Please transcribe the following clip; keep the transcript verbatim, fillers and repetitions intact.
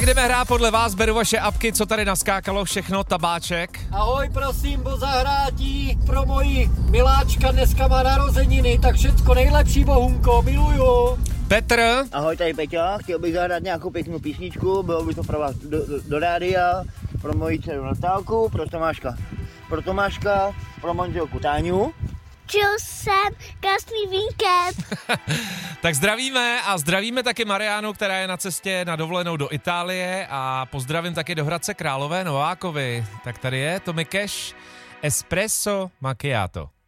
jdeme hrát podle vás, beru vaše apky, co tady naskákalo všechno, tabáček. Ahoj, prosím, po zahrátí pro moji miláčka, dneska má narozeniny, tak všecko nejlepší, Bohunko, miluju. Petr. Ahoj, tady Peťa, chtěl bych zahrát nějakou pěknou písničku, bylo by to pro vás do, do, do rádia, pro moji dceru Natálku, pro Tomáška, pro Tomáška, pro manželku Táňu. Čil jsem, krásný víkend. Tak zdravíme a zdravíme taky Mariánu, která je na cestě na dovolenou do Itálie a pozdravím taky do Hradce Králové Novákovi. Tak tady je Tommy Cash, Espresso Macchiato.